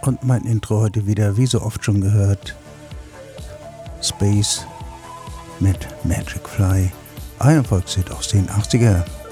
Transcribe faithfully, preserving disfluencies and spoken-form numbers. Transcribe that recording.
Und mein Intro heute wieder, wie so oft schon gehört, Space mit Magic Fly, ein Volkshit aus den achtziger.